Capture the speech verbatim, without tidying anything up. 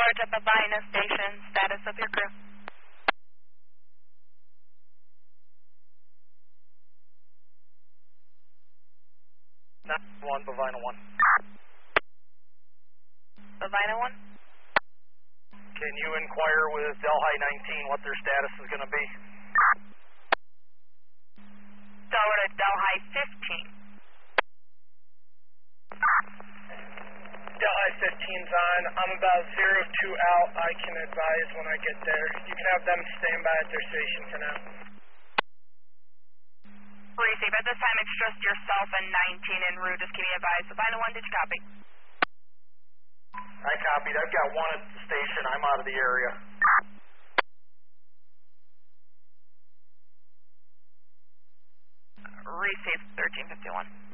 Charge up Albina Station. Status of your crew. nine one, Bovina one. Bovina one? Can you inquire with Delhi nineteen what their status is going to be? So we're at Delhi fifteen. Delhi fifteen's on. I'm about zero two out. I can advise when I get there. You can have them stand by at their station for now. Receive. At this time, it's just yourself and nineteen en route. Just keep me advised. Albina one, did you copy? I copied. I've got one at the station. I'm out of the area. Receive thirteen fifty-one.